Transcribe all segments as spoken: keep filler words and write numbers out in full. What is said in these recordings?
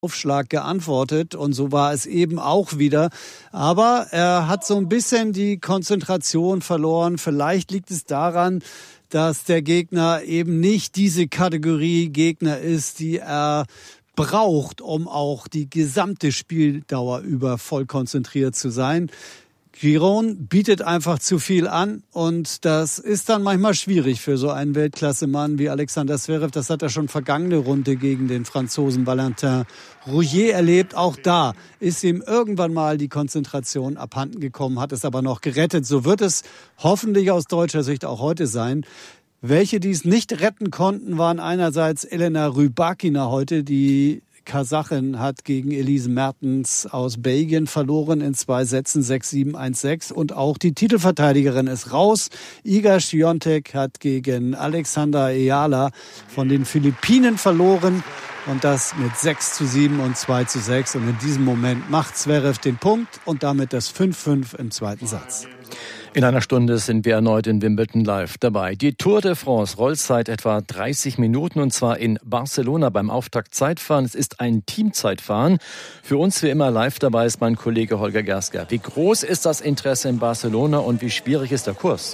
Aufschlag geantwortet und so war es eben auch wieder. Aber er hat so ein bisschen die Konzentration verloren. Vielleicht liegt es daran, dass der Gegner eben nicht diese Kategorie Gegner ist, die er braucht, um auch die gesamte Spieldauer über voll konzentriert zu sein. Giron bietet einfach zu viel an und das ist dann manchmal schwierig für so einen Weltklasse-Mann wie Alexander Zverev. Das hat er schon vergangene Runde gegen den Franzosen Valentin Rougier erlebt. Auch da ist ihm irgendwann mal die Konzentration abhanden gekommen, hat es aber noch gerettet. So wird es hoffentlich aus deutscher Sicht auch heute sein. Welche, die es nicht retten konnten, waren einerseits Elena Rybakina heute, die Kasachin hat gegen Elise Mertens aus Belgien verloren in zwei Sätzen sechs sieben eins sechs und auch die Titelverteidigerin ist raus. Iga Świątek hat gegen Alexander Ayala von den Philippinen verloren und das mit sechs zu sieben und zwei zu sechs und in diesem Moment macht Zverev den Punkt und damit das fünf fünf im zweiten Satz. In einer Stunde sind wir erneut in Wimbledon live dabei. Die Tour de France rollt seit etwa dreißig Minuten und zwar in Barcelona beim Auftaktzeitfahren. Es ist ein Teamzeitfahren. Für uns wie immer live dabei ist mein Kollege Holger Gersker. Wie groß ist das Interesse in Barcelona und wie schwierig ist der Kurs?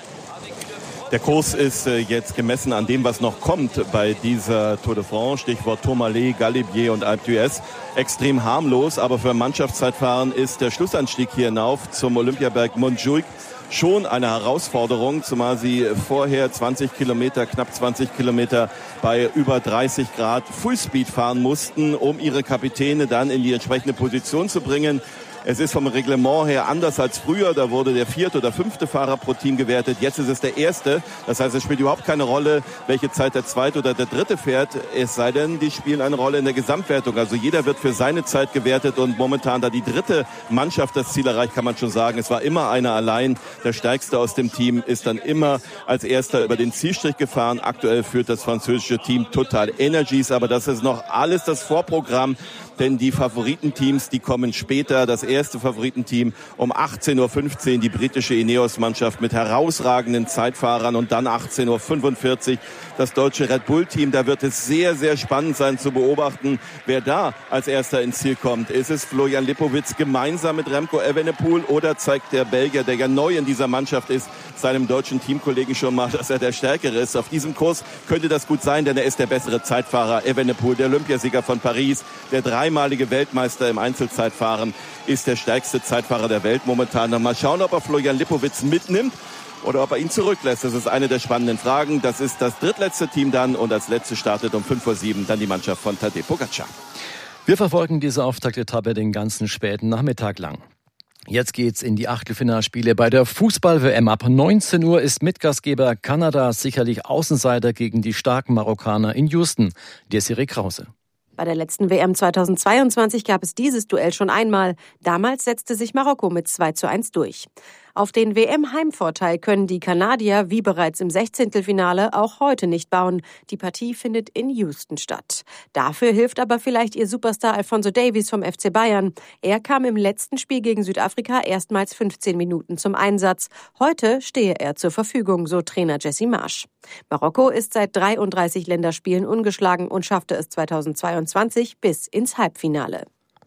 Der Kurs ist jetzt gemessen an dem, was noch kommt bei dieser Tour de France, Stichwort Tourmalet, Galibier und Alpe d'Huez, extrem harmlos. Aber für ein Mannschaftszeitfahren ist der Schlussanstieg hier hinauf zum Olympiaberg Montjuic schon eine Herausforderung, zumal sie vorher zwanzig Kilometer, knapp zwanzig Kilometer bei über dreißig Grad Fullspeed fahren mussten, um ihre Kapitäne dann in die entsprechende Position zu bringen. Es ist vom Reglement her anders als früher. Da wurde der vierte oder fünfte Fahrer pro Team gewertet. Jetzt ist es der erste. Das heißt, es spielt überhaupt keine Rolle, welche Zeit der zweite oder der dritte fährt. Es sei denn, die spielen eine Rolle in der Gesamtwertung. Also jeder wird für seine Zeit gewertet und momentan, da die dritte Mannschaft das Ziel erreicht, kann man schon sagen, es war immer einer allein. Der Stärkste aus dem Team ist dann immer als Erster über den Zielstrich gefahren. Aktuell führt das französische Team Total Energies. Aber das ist noch alles das Vorprogramm. Denn die Favoritenteams, die kommen später. Das erste Favoritenteam um achtzehn Uhr fünfzehn, die britische Ineos-Mannschaft mit herausragenden Zeitfahrern und dann achtzehn Uhr fünfundvierzig das deutsche Red Bull-Team. Da wird es sehr, sehr spannend sein zu beobachten, wer da als Erster ins Ziel kommt. Ist es Florian Lipowitz gemeinsam mit Remco Evenepoel oder zeigt der Belgier, der ja neu in dieser Mannschaft ist, seinem deutschen Teamkollegen schon mal, dass er der Stärkere ist? Auf diesem Kurs könnte das gut sein, denn er ist der bessere Zeitfahrer. Evenepoel, der Olympiasieger von Paris, der dreimalige Weltmeister im Einzelzeitfahren, ist der stärkste Zeitfahrer der Welt momentan. Mal schauen, ob er Florian Lipowitz mitnimmt oder ob er ihn zurücklässt. Das ist eine der spannenden Fragen. Das ist das drittletzte Team dann und als letztes startet um fünf Uhr sieben dann die Mannschaft von Tadej Pogačar. Wir verfolgen diese Auftaktetappe den ganzen späten Nachmittag lang. Jetzt geht's in die Achtelfinalspiele bei der Fußball-W M. Ab neunzehn Uhr ist Mitgastgeber Kanada sicherlich Außenseiter gegen die starken Marokkaner in Houston. Desiree Krause. Bei der letzten W M zweitausendzweiundzwanzig gab es dieses Duell schon einmal. Damals setzte sich Marokko mit zwei zu eins durch. Auf den W M-Heimvorteil können die Kanadier, wie bereits im Sechzehntelfinale, auch heute nicht bauen. Die Partie findet in Houston statt. Dafür hilft aber vielleicht ihr Superstar Alphonso Davies vom F C Bayern. Er kam im letzten Spiel gegen Südafrika erstmals fünfzehn Minuten zum Einsatz. Heute stehe er zur Verfügung, so Trainer Jesse Marsch. Marokko ist seit dreiunddreißig Länderspielen ungeschlagen und schaffte es zweitausendzweiundzwanzig bis ins Halbfinale.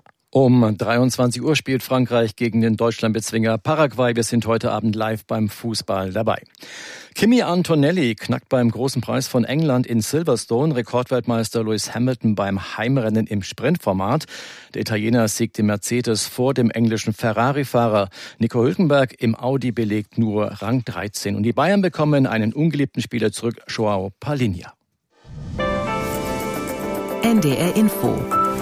Um dreiundzwanzig Uhr spielt Frankreich gegen den Deutschlandbezwinger Paraguay. Wir sind heute Abend live beim Fußball dabei. Kimi Antonelli knackt beim Großen Preis von England in Silverstone Rekordweltmeister Lewis Hamilton beim Heimrennen im Sprintformat. Der Italiener siegte Mercedes vor dem englischen Ferrari-Fahrer. Nico Hülkenberg im Audi belegt nur Rang dreizehn. Und die Bayern bekommen einen ungeliebten Spieler zurück, Joao Palhinha. N D R Info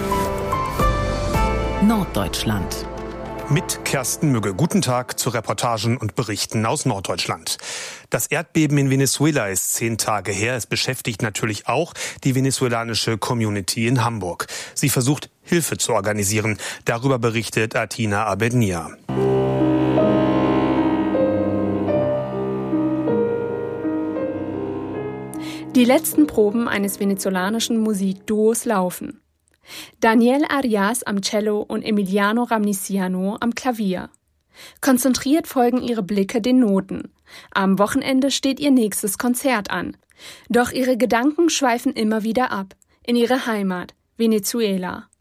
Norddeutschland. Mit Kersten Mügge. Guten Tag zu Reportagen und Berichten aus Norddeutschland. Das Erdbeben in Venezuela ist zehn Tage her. Es beschäftigt natürlich auch die venezuelanische Community in Hamburg. Sie versucht, Hilfe zu organisieren. Darüber berichtet Atina Abednia. Die letzten Proben eines venezolanischen Musikduos laufen. Daniel Arias am Cello und Emiliano Ramniciano am Klavier. Konzentriert folgen ihre Blicke den Noten. Am Wochenende steht ihr nächstes Konzert an. Doch ihre Gedanken schweifen immer wieder ab, in ihre Heimat, Venezuela.